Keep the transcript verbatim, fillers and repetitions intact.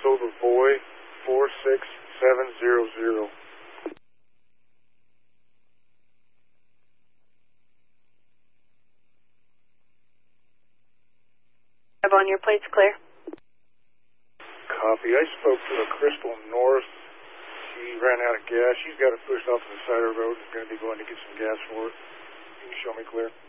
over boy four six seven zero zero. On your plate's clear. Copy. I spoke to a Crystal North. She ran out of gas. She's got it pushed off to the side of the road. She's going to be going to get some gas for it. Can you show me clear?